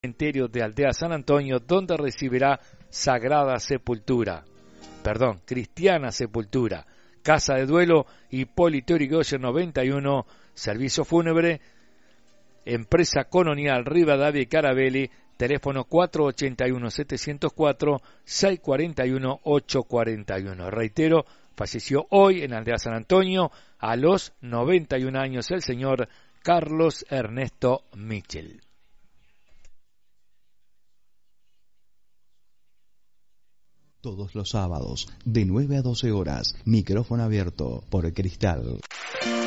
cementerio de Aldea San Antonio, donde recibirá Cristiana Sepultura. Casa de Duelo, Hipólito Yrigoyen 91, servicio fúnebre, empresa colonial Rivadavia y Carabelli, teléfono 481-704-641-841. Reitero, falleció hoy en Aldea San Antonio a los 91 años el señor Carlos Ernesto Michel. Todos los sábados, de 9 a 12 horas, micrófono abierto por Cristal.